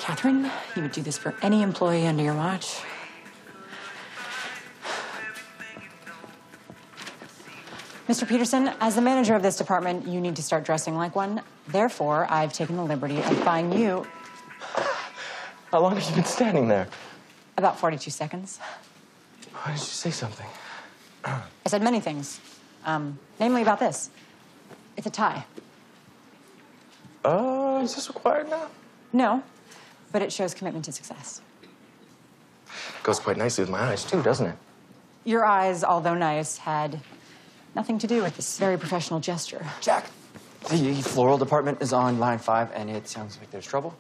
Catherine, you would do this for any employee under your watch. Mr. Peterson, as the manager of this department, you need to start dressing like one. Therefore, I've taken the liberty of buying you... How long have you been standing there? About 42 seconds. Why did you say something? I said many things, namely about this. It's a tie. Is this required now? No, but it shows commitment to success. Goes quite nicely with my eyes, too, doesn't it? Your eyes, although nice, had nothing to do with this very professional gesture. Jack, the floral department is on line 5, and it sounds like there's trouble.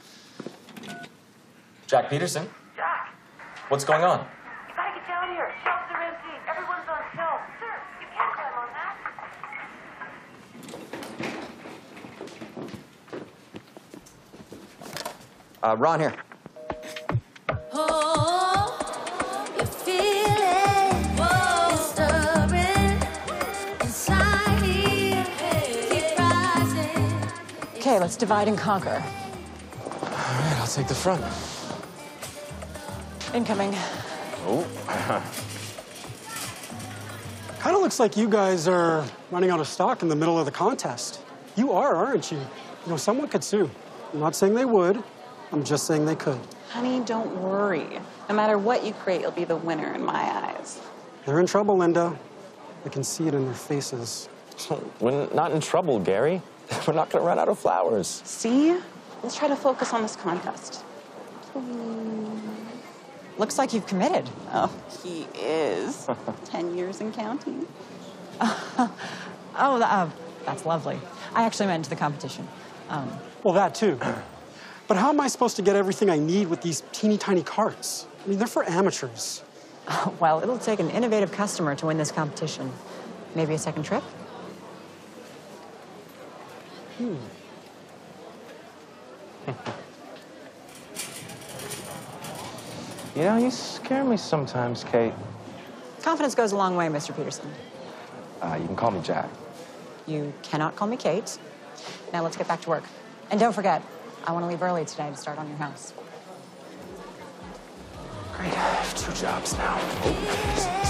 Jack Peterson? Jack! What's going on? You gotta get down here. Shelves are empty. Everyone's on shelves. Sir, you can't climb on that. Ron here. Oh, you feel it. Whoa. It's stirring inside here. Keep rising. Okay, let's divide and conquer. All right, I'll take the front. Incoming. Oh. Kind of looks like you guys are running out of stock in the middle of the contest. You are, aren't you? You know, someone could sue. I'm not saying they would. I'm just saying they could. Honey, don't worry. No matter what you create, you'll be the winner in my eyes. They're in trouble, Linda. I can see it in their faces. We're not in trouble, Gary. We're not going to run out of flowers. See? Let's try to focus on this contest. Looks like you've committed. Oh, he is. 10 years and counting. That's lovely. I actually meant to the competition. Well, that too. But how am I supposed to get everything I need with these teeny tiny carts? I mean, they're for amateurs. Well, it'll take an innovative customer to win this competition. Maybe a second trip? You know, you scare me sometimes, Kate. Confidence goes a long way, Mr. Peterson. You can call me Jack. You cannot call me Kate. Now let's get back to work. And don't forget, I want to leave early today to start on your house. Great, I have 2 jobs now. Oh.